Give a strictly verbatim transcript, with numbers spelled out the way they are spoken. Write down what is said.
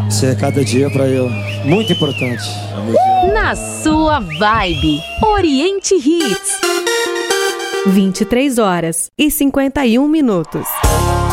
Isso é cada dia pra eu. Muito importante. Na sua vibe, Oriente Hits. vinte e três horas e cinquenta e um minutos.